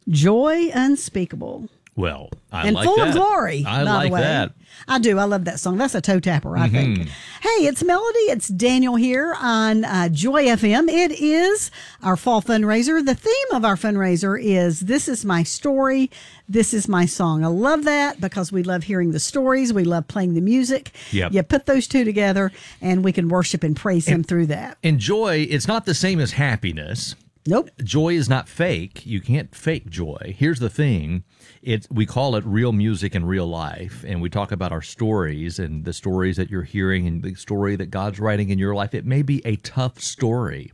Joy Unspeakable. Well, I and like full that. of glory. I by like the way. that. I do. I love that song. That's a toe tapper, I think. Hey, it's Melody. It's Daniel here on Joy FM. It is our fall fundraiser. The theme of our fundraiser is This Is My Story. This is my song. I love that because we love hearing the stories. We love playing the music. Yep. You put those two together and we can worship and praise him through that. And joy, it's not the same as happiness. Nope. Joy is not fake. You can't fake joy. Here's the thing. We call it real music in real life, and we talk about our stories and the stories that you're hearing and the story that God's writing in your life. It may be a tough story.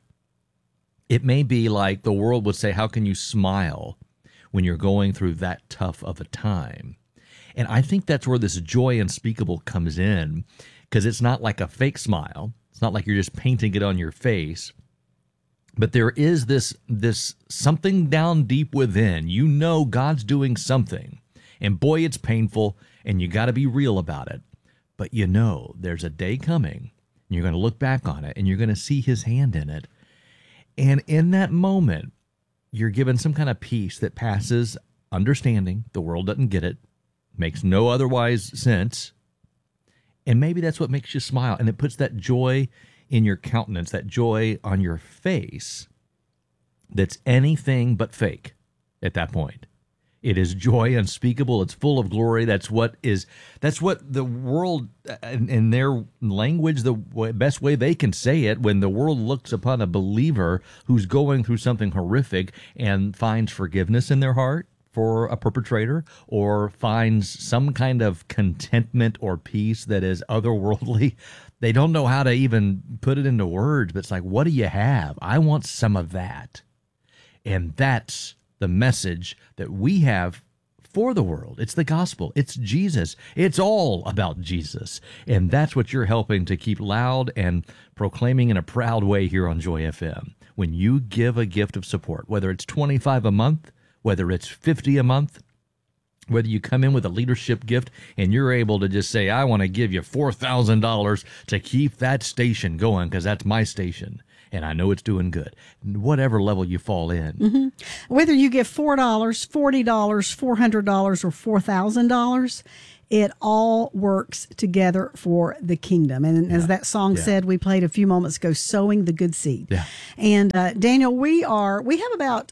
It may be like the world would say, how can you smile when you're going through that tough of a time? And I think that's where this joy unspeakable comes in, because it's not like a fake smile. It's not like you're just painting it on your face. But there is this something down deep within. You know God's doing something. And boy, it's painful, and you got to be real about it. But you know there's a day coming, and you're going to look back on it, and you're going to see his hand in it. And in that moment, you're given some kind of peace that passes understanding. The world doesn't get it. Makes no otherwise sense. And maybe that's what makes you smile, and it puts that joy in your countenance, that joy on your face that's anything but fake at that point. It is joy unspeakable. It's full of glory. That's what the world, in their language, the best way they can say it, when the world looks upon a believer who's going through something horrific and finds forgiveness in their heart for a perpetrator, or finds some kind of contentment or peace that is otherworldly. They don't know how to even put it into words, but it's like, what do you have? I want some of that. And that's the message that we have for the world. It's the gospel. It's Jesus. It's all about Jesus. And that's what you're helping to keep loud and proclaiming in a proud way here on Joy FM. When you give a gift of support, whether it's $25 a month, whether it's $50 a month, whether you come in with a leadership gift and you're able to just say, I want to give you $4,000 to keep that station going because that's my station and I know it's doing good. Whatever level you fall in. Mm-hmm. Whether you give $4, $40, $400, or $4,000, it all works together for the kingdom. And as that song said, we played a few moments ago, sowing the good seed. Yeah. And Daniel, we have about,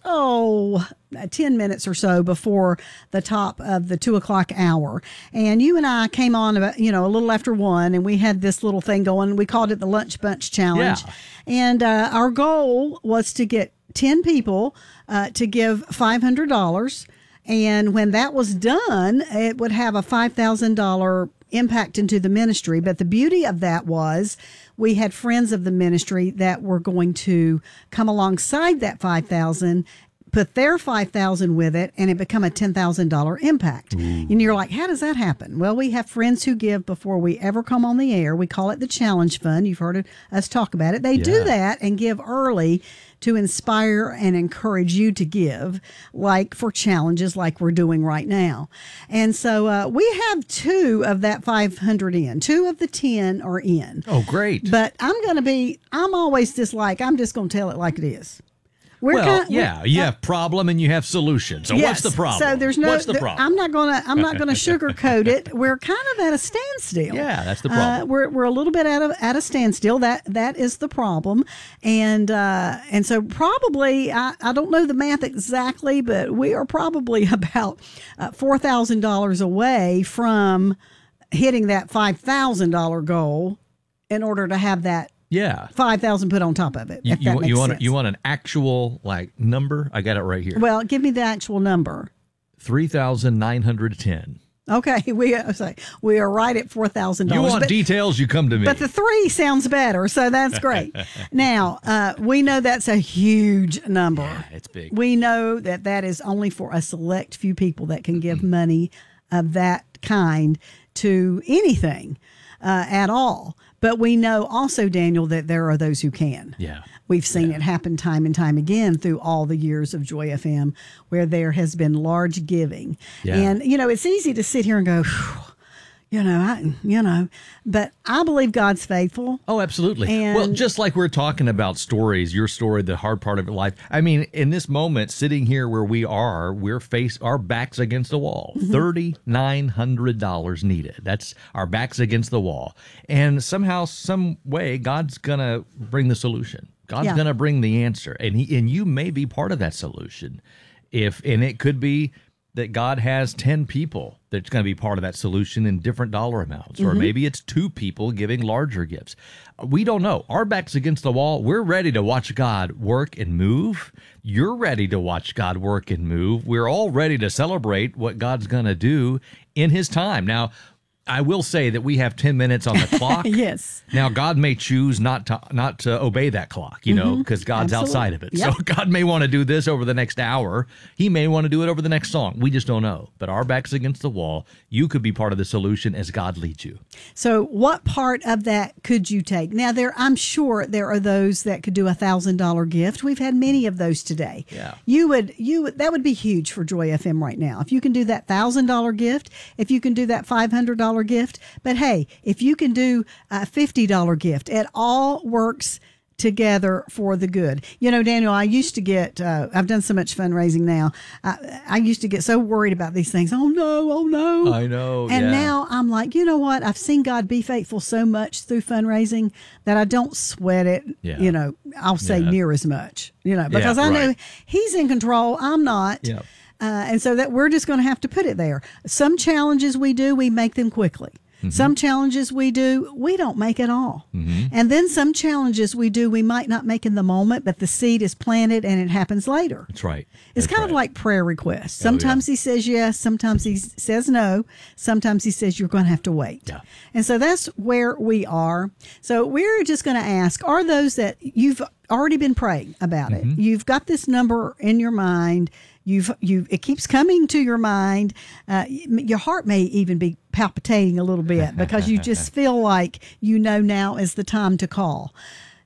10 minutes or so before the top of the 2:00 hour. And you and I came on about, a little after 1, and we had this little thing going. We called it the Lunch Bunch Challenge. Yeah. And our goal was to get 10 people to give $500. And when that was done, it would have a $5,000 impact into the ministry. But the beauty of that was we had friends of the ministry that were going to come alongside that $5,000, put their $5,000 with it, and it become a $10,000 impact. Ooh. And you're like, how does that happen? Well, we have friends who give before we ever come on the air. We call it the Challenge Fund. You've heard us talk about it. They do that and give early to inspire and encourage you to give, like for challenges like we're doing right now. And so we have 2 of that 500 in. 2 of the 10 are in. Oh, great. But I'm always just going to tell it like it is. You have problem and you have solution. So what's the problem? So there's what's the problem? I'm not gonna sugarcoat it. We're kind of at a standstill. Yeah, that's the problem. We're a little bit at a standstill. That is the problem. And so probably I don't know the math exactly, but we are probably about $4,000 away from hitting that $5,000 goal in order to have that. Yeah, 5,000 put on top of it. You want an actual number? I got it right here. Well, give me the actual number. 3,910. Okay, we are right at $4,000. You want details? You come to me. But the 3 sounds better, so that's great. Now we know that's a huge number. Yeah, it's big. We know that is only for a select few people that can give money of that kind to anything at all. But we know also, Daniel, that there are those who can. Yeah. We've seen it happen time and time again through all the years of Joy FM where there has been large giving. Yeah. And, it's easy to sit here and go, But I believe God's faithful. Oh, absolutely. And well, just like we're talking about stories, your story, the hard part of your life. I mean, in this moment, sitting here where we are, our backs against the wall. $3,900 needed. That's our backs against the wall. And somehow, some way, God's going to bring the solution. God's going to bring the answer. And you may be part of that solution. And it could be that God has 10 people that's going to be part of that solution in different dollar amounts, or maybe it's 2 people giving larger gifts. We don't know. Our back's against the wall. We're ready to watch God work and move. You're ready to watch God work and move. We're all ready to celebrate what God's going to do in His time. Now, I will say that we have 10 minutes on the clock. Yes. Now, God may choose not to obey that clock, because God's outside of it. Yep. So God may want to do this over the next hour. He may want to do it over the next song. We just don't know. But our back's against the wall. You could be part of the solution as God leads you. So what part of that could you take? Now, I'm sure there are those that could do $1,000 gift. We've had many of those today. Yeah. That would be huge for Joy FM right now. If you can do that $1,000 gift, if you can do that $500 gift. But hey, if you can do a $50 gift, it all works together for the good. Daniel, I used to get, I've done so much fundraising now. I used to get so worried about these things. Oh no. I know. And now I'm like, you know what? I've seen God be faithful so much through fundraising that I don't sweat it, I'll say near as much, because I know He's in control. I'm not. Yeah. And so that we're just going to have to put it there. Some challenges we do, we make them quickly. Some challenges we do, we don't make at all. And then some challenges we do, we might not make in the moment, but the seed is planted and it happens later. That's right. It's kind of like prayer requests. Sometimes He says yes, sometimes He says no, sometimes He says you're going to have to wait. Yeah. And so that's where we are. So we're just going to ask, are those that you've already been praying about it? You've got this number in your mind. It keeps coming to your mind. Your heart may even be palpitating a little bit because you just feel like now is the time to call.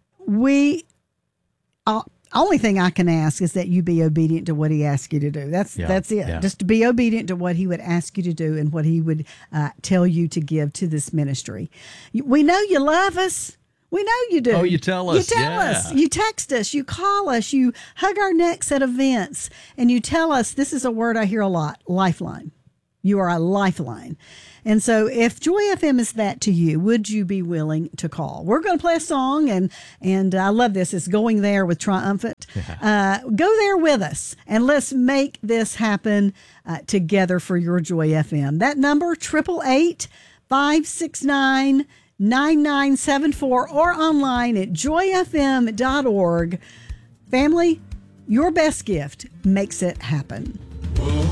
Only thing I can ask is that you be obedient to what He asks you to do. That's it. Yeah. Just to be obedient to what He would ask you to do and what He would tell you to give to this ministry. We know you love us. We know you do. Oh, you tell us. You tell us. You text us. You call us. You hug our necks at events. And you tell us, this is a word I hear a lot, lifeline. You are a lifeline. And so if Joy FM is that to you, would you be willing to call? We're going to play a song, and I love this. It's Going There with Triumphant. Go there with us, and let's make this happen together for your Joy FM. That number, 888-569-9974, or online at joyfm.org. Family, your best gift makes it happen.